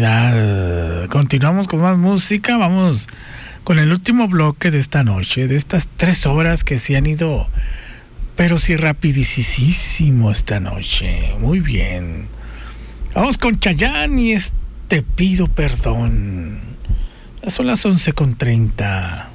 oportunidad. Continuamos con más música. Vamos con el último bloque de esta noche, de estas 3 horas que se han ido, pero sí rapidísimo esta noche. Muy bien. Vamos con Chayanne y Te pido perdón. Son las 11:30.